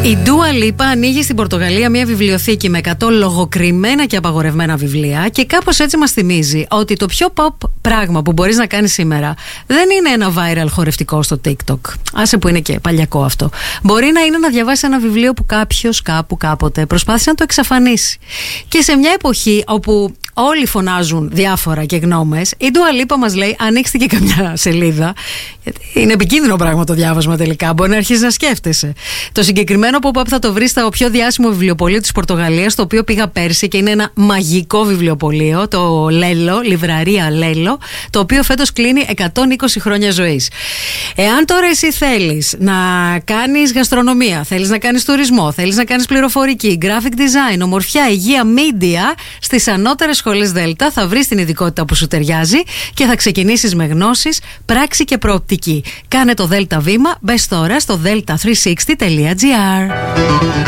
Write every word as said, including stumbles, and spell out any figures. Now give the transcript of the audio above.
Η Dua Lipa ανοίγει στην Πορτογαλία μια βιβλιοθήκη με εκατό λογοκριμμένα και απαγορευμένα βιβλία και κάπως έτσι μας θυμίζει ότι το πιο pop πράγμα που μπορείς να κάνεις σήμερα δεν είναι ένα viral χορευτικό στο TikTok. Άσε που είναι και παλιακό αυτό. Μπορεί να είναι να διαβάσεις ένα βιβλίο που κάποιος κάπου κάποτε προσπάθησε να το εξαφανίσει. Και σε μια εποχή όπου όλοι φωνάζουν διάφορα και γνώμες, η Dua Lipa μας λέει ανοίξτε και καμιά σελίδα, γιατί είναι επικίνδυνο πράγμα το διάβασμα τελικά, μπορεί να αρχίσει να σκέφτεσαι. Το συγκεκριμένο pop-up θα το βρει στο πιο διάσημο βιβλιοπωλείο της Πορτογαλίας, το οποίο πήγα πέρσι και είναι ένα μαγικό βιβλιοπωλείο, το Lelo, Λιβραρία Lelo, το οποίο φέτος κλείνει εκατόν είκοσι χρόνια ζωής. Εάν τώρα εσύ θέλεις να κάνεις γαστρονομία, θέλεις να κάνεις τουρισμό, θέλεις να κάνεις πληροφορική, graphic design, ομορφιά, υγεία, media, στις ανώτερες σχολές Δέλτα θα βρεις την ειδικότητα που σου ταιριάζει και θα ξεκινήσεις με γνώσεις, πράξη και προοπτική. Κάνε το Δέλτα βήμα, μπες τώρα στο delta τριακόσια εξήντα τελεία gr.